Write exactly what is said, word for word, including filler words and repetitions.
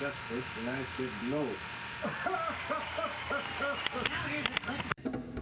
justice, and I said no. Now here's a clip